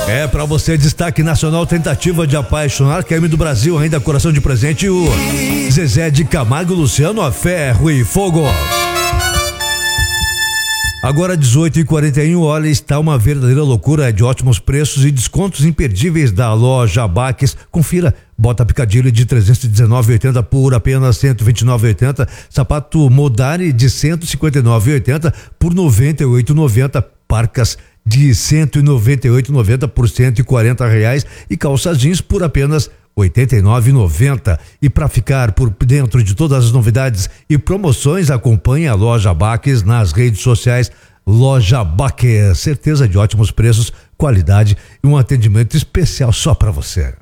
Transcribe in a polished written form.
É, pra você, destaque nacional, tentativa de apaixonar, Caminho do Brasil, ainda coração de presente, o Zezé de Camargo, Luciano, a Ferro e Fogo. Agora 18h41, olha, está uma verdadeira loucura de ótimos preços e descontos imperdíveis da loja Baques. Confira, bota picadilho de 319,80 por apenas 129,80, sapato Modari de 159,80 por 98,90, parcas de 198,90 por R$140 e calça jeans por apenas R$89,90. E para ficar por dentro de todas as novidades e promoções, acompanhe a loja Baques nas redes sociais. Loja Baques, certeza de ótimos preços, qualidade e um atendimento especial só para você.